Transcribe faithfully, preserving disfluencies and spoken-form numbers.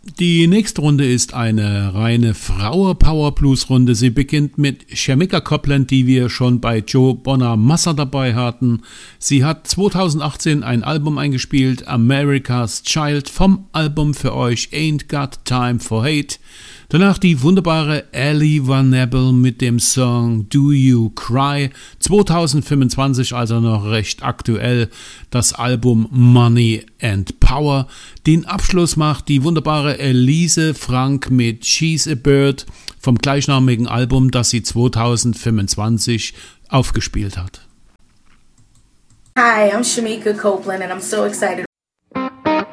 Die nächste Runde ist eine reine Frauen-Power-Blues-Runde. Sie beginnt mit Shamika Copland, die wir schon bei Joe Bonamassa dabei hatten. Sie hat zweitausendachtzehn ein Album eingespielt, America's Child, vom Album für euch Ain't Got Time for Hate. Danach die wunderbare Ellie Van Nebel mit dem Song Do You Cry, zweitausendfünfundzwanzig, also noch recht aktuell, das Album Money and Power. Den Abschluss macht die wunderbare Elise Frank mit She's a Bird vom gleichnamigen Album, das sie zweitausendfünfundzwanzig aufgespielt hat. Hi, I'm Shamika Copeland and I'm so excited